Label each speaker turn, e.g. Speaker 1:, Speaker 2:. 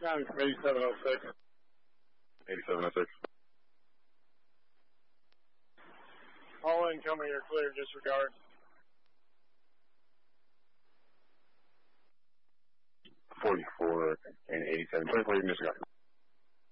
Speaker 1: County from 8706.
Speaker 2: 8706.
Speaker 1: All incoming are clear, disregard.
Speaker 2: 44 and 87. 24, disregard.